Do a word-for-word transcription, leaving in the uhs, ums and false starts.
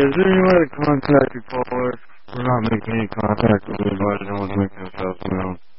is there any way to contact your caller? We're not making any contact with anybody. No one's making themselves known.